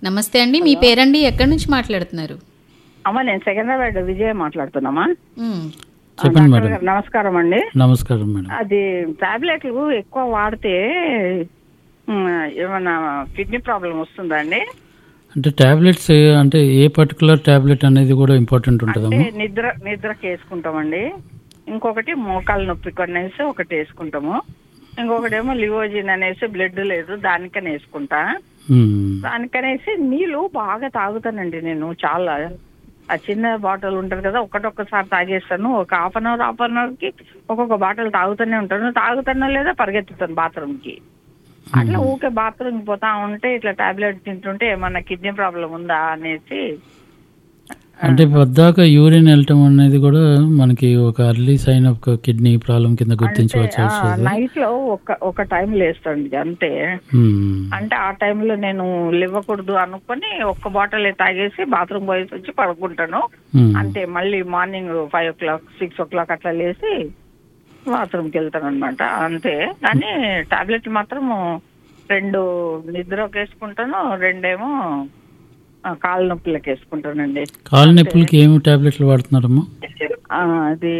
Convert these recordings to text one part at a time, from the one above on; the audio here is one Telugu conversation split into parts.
నమస్తే అండి, మీ పేరండి, ఎక్కడి నుంచి మాట్లాడుతున్నారు? అమ్మ నేను సికింద్రాబాద్ విజయ మాట్లాడుతున్నామా. చెప్పండి మేడం. నమస్కారం అండి. నమస్కారం మేడం. అది టాబ్లెట్లు ఎక్కువ వాడితే ఏమన్నా కిడ్నీ ప్రాబ్లం వస్తుందా అండి? అంటే టాబ్లెట్స్ అంటే ఏ పర్టికులర్ టాబ్లెట్ అనేది కూడా ఇంపార్టెంట్ ఉంటుందమ్మా. నిద్రకి వేసుకుంటామండి. ఇంకొకటి మోకాలు నొప్పి కొనేసి ఒకటి వేసుకుంటాము. ఇంకొకటి ఏమో లివోజిన్ అనేసి బ్లడ్ లేదు దానికని వేసుకుంటా. దానికనేసి నీళ్ళు బాగా తాగుతానండి నేను. చాలా ఆ చిన్న బాటిల్ ఉంటుంది కదా, ఒక్కసారి తాగేస్తాను. ఒక హాఫ్ అన్ అవర్ కి ఒక్కొక్క బాటిల్ తాగుతూనే ఉంటాను లేదా పరిగెత్తుతాను బాత్రూమ్ కి. అట్లా ఊకే బాత్రూమ్ కి పోతా ఉంటే ఇట్లా టాబ్లెట్ తింటుంటే ఏమన్నా కిడ్నీ ప్రాబ్లం ఉందా అనేసి. అంటే పద్దాక యూరిన్ వెళ్ళటం అనేది కూడా మనకి ఒక early sign of kidney problem కింద గుర్తించవచ్చు. నైట్ లో ఒక టైం లేస్తాండి అంతే. అంటే ఆ టైంలో నేను లేవకూడదు అనుకొని ఒక్క బాటిల్ తాగేసి బాత్రూమ్ పోయేసి వచ్చి పడుకుంటాను అంతే. మళ్ళీ మార్నింగ్ 5 o'clock 6 o'clock అట్లా లేసి బాత్రూమ్కి వెళ్తాను అనమాట అంతే. కానీ టాబ్లెట్ మాత్రం 2 నిద్రకి వేసుకుంటాను, 2 కాళ్ళ నొప్పులకి వేసుకుంటానండి. కాళ్ళ నొప్పులకి ఏమి టాబ్లెట్లు వాడుతున్నారమ్మా? అది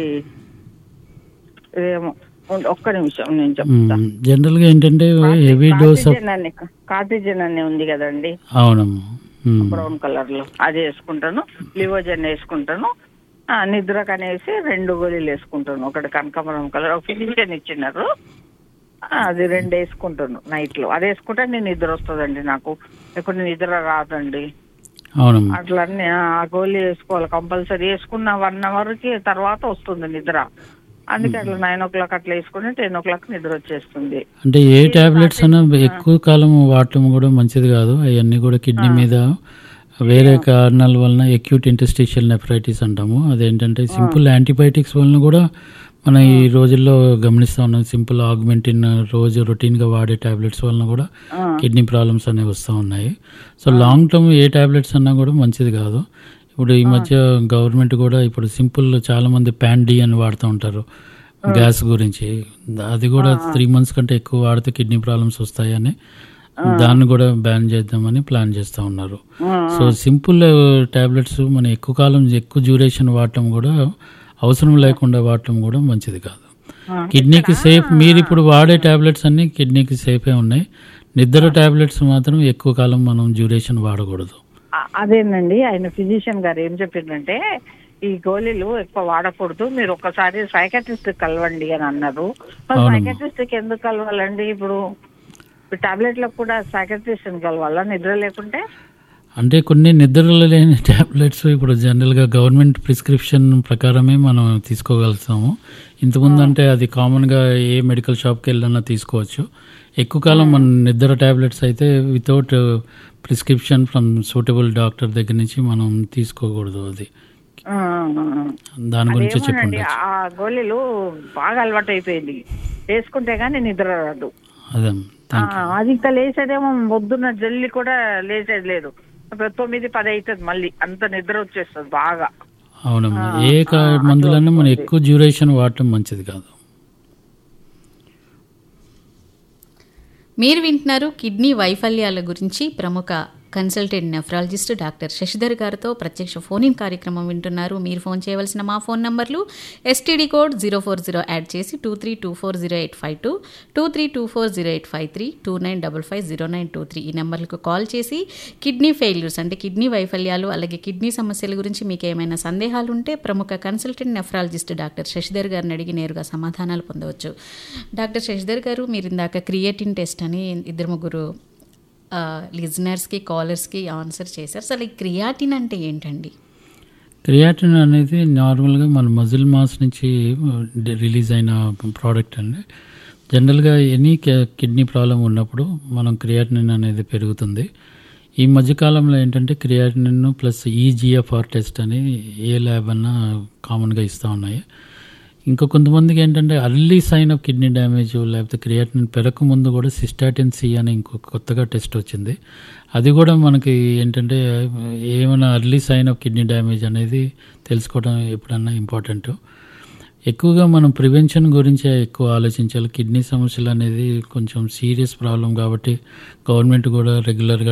ఏమో ఒక్క నిమిషం నేను చెప్తా. జనరల్ గా ఏంటంటే హెవీ డోస్ కార్టిజన్ అని ఉంది కదండి. అవునమ్మా. బ్రౌన్ కలర్ లో అది వేసుకుంటాను. లివోజన్ వేసుకుంటాను. నిద్రకు అనేసి 2 గోళీలు వేసుకుంటాను. ఒకటి కనకాంబరం కలర్, ఒక ఫిజిషియన్ ఇచ్చినారు, అది 2 వేసుకుంటాను నైట్ లో. అది వేసుకుంటే నేను నిద్ర వస్తుందండి. నాకు ఇప్పుడు నిద్ర రాదండి. అట్లా ఆ గోళీ వేసుకోవాలి కంపల్సరీ. వేసుకున్న 1 hour కి తర్వాత వస్తుంది నిద్ర. అందుకే అట్లా 9 o'clock అట్లా వేసుకుని 10 o'clock నిద్ర వచ్చేస్తుంది. అంటే ఏ టాబ్లెట్స్ అయినా ఎక్కువ కాలం వాడటం కూడా మంచిది కాదు. అవన్నీ కూడా కిడ్నీ మీద వేరే కారణాల వలన అక్యూట్ ఇంటర్స్టిషియల్ నెఫ్రైటిస్ అంటాము. అదేంటంటే సింపుల్ యాంటీబయాటిక్స్ వలన కూడా మనం ఈ రోజుల్లో గమనిస్తూ ఉన్నాం. సింపుల్ ఆగ్మెంటిన్ రోజు రొటీన్గా వాడే టాబ్లెట్స్ వలన కూడా కిడ్నీ ప్రాబ్లమ్స్ అనేవి వస్తూ ఉన్నాయి. సో లాంగ్ టర్మ్ ఏ టాబ్లెట్స్ అన్నా కూడా మంచిది కాదు. ఇప్పుడు ఈ మధ్య గవర్నమెంట్ కూడా ఇప్పుడు సింపుల్ చాలా మంది PAN-D అని వాడుతూ ఉంటారు గ్యాస్ గురించి. అది కూడా 3 months కంటే ఎక్కువ వాడితే కిడ్నీ ప్రాబ్లమ్స్ వస్తాయని దాన్ని కూడా బ్యాన్ చేద్దామని ప్లాన్ చేస్తూ ఉన్నారు. సో సింపుల్ టాబ్లెట్స్ మనం ఎక్కువ కాలం ఎక్కువ డ్యూరేషన్ వాడటం కూడా అవసరం లేకుండా వాడటం కూడా మంచిది కాదు. కిడ్నీకి సేఫ్. మీరు ఇప్పుడు వాడే టాబ్లెట్స్ అన్ని కిడ్నీకి సేఫే ఉన్నాయి. నిద్ర టాబ్లెట్స్ మాత్రం ఎక్కువ కాలం మనం డ్యూరేషన్ వాడకూడదు. అదేనండి, ఆయన ఫిజిషియన్ గారు ఏం చెప్పిందంటే ఈ గోళీలు ఎక్కువ వాడకూడదు, మీరు ఒక్కసారి సైకాట్రిస్ట్ కలవండి అని అన్నారు. సైకాట్రిస్ట్ ఎందుకు కలవాలండి? ఇప్పుడు టాబ్లెట్లకు కూడా సైకాట్రిస్ట్ కలవాలా నిద్ర లేకుంటే? అంటే కొన్ని నిద్రలో లేని టాబ్లెట్స్ ఇప్పుడు జనరల్గా గవర్నమెంట్ ప్రిస్క్రిప్షన్ ప్రకారమే మనం తీసుకోగలుగుతాము. ఇంతకుముందు అంటే అది కామన్గా ఏ మెడికల్ షాప్కి వెళ్ళినా తీసుకోవచ్చు. ఎక్కువ కాలం మన నిద్ర టాబ్లెట్స్ అయితే without prescription from suitable doctor దగ్గర నుంచి మనం తీసుకోకూడదు. అది దాని గురించి చెప్పండి. ఆ గోళీలు బాగా అలవాటు అయిపోయింది, వేసుకుంటే గానీ నిద్ర రాదు. అదే అది ఇంకా లేచేదేమో పొద్దున్న జల్లి కూడా లేచేది లేదు. 9-10 అవుతుంది, మళ్ళీ అంత నిద్ర వచ్చేస్తుంది బాగా. అవునమ్మా. ఏ మందులన్నా మనం ఎక్కువ డ్యూరేషన్ వాడటం మంచిది కాదు. మీరు వింటున్నారు కిడ్నీ వైఫల్యాల గురించి ప్రముఖ కన్సల్టెంట్ నెఫ్రాలజిస్ట్ డాక్టర్ శశిధర్ గారితో ప్రత్యక్ష ఫోన్ ఇన్ కార్యక్రమం వింటున్నారు. మీరు ఫోన్ చేయవలసిన మా ఫోన్ నంబర్లు STD కోడ్ 040 యాడ్ చేసి 23240852, 23240853, 29550923 ఈ నెంబర్లకు కాల్ చేసి కిడ్నీ ఫెయిల్యూర్స్ అంటే కిడ్నీ వైఫల్యాలు అలాగే కిడ్నీ సమస్యల గురించి మీకు ఏమైనా సందేహాలు ఉంటే ప్రముఖ కన్సల్టెంట్ నెఫ్రాలజిస్ట్ డాక్టర్ శశిధర్ గారిని అడిగి నేరుగా సమాధానాలు పొందవచ్చు. డాక్టర్ శశిధర్ గారు, మీరు ఇందాక క్రియేటిన్ టెస్ట్ అని 2-3 లిజనర్స్కి కాలర్స్కి ఆన్సర్ చేశారు. అసలు ఈ క్రియాటిన్ అంటే ఏంటండి? క్రియాటిన్ అనేది నార్మల్గా మన మజిల్ మాస్ నుంచి రిలీజ్ అయిన ప్రోడక్ట్ అండి. జనరల్గా ఎనీ కిడ్నీ ప్రాబ్లం ఉన్నప్పుడు మనం క్రియాటిన్ అనేది పెరుగుతుంది. ఈ మధ్యకాలంలో ఏంటంటే క్రియాటిన్ ప్లస్ EGFR టెస్ట్ అని ఏ ల్యాబ్ అన్నా కామన్గా ఇస్తూ ఉన్నాయి. ఇంకా కొంతమందికి ఏంటంటే early sign of kidney damage లేకపోతే క్రియాటిన్ పెరగక ముందు కూడా సిస్టాటిన్ C అని ఇంకో కొత్తగా టెస్ట్ వచ్చింది. అది కూడా మనకి ఏంటంటే ఏమైనా early sign of kidney damage అనేది తెలుసుకోవడం ఎప్పుడన్నా ఇంపార్టెంట్. ఎక్కువగా మనం ప్రివెన్షన్ గురించే ఎక్కువ ఆలోచించాలి. కిడ్నీ సమస్యలు అనేది కొంచెం సీరియస్ ప్రాబ్లం కాబట్టి గవర్నమెంట్ కూడా రెగ్యులర్గా